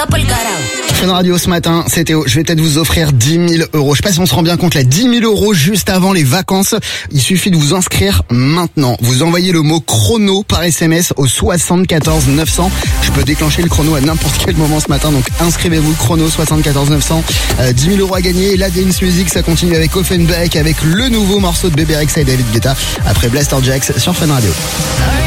anda pa'l carajo. Fun Radio ce matin, c'est Théo. Je vais peut-être vous offrir 10 000 euros. Je sais pas si on se rend bien compte, là, 10 000 euros juste avant les vacances. Il suffit de vous inscrire maintenant. Vous envoyez le mot chrono par SMS au 74 900. Je peux déclencher le chrono à n'importe quel moment ce matin, donc inscrivez-vous, chrono 74 900. 10 000 euros à gagner. La Dance Music, ça continue avec Offenbach, avec le nouveau morceau de Bébé Rexha et David Guetta. Après Blaster Jacks sur Fun Radio.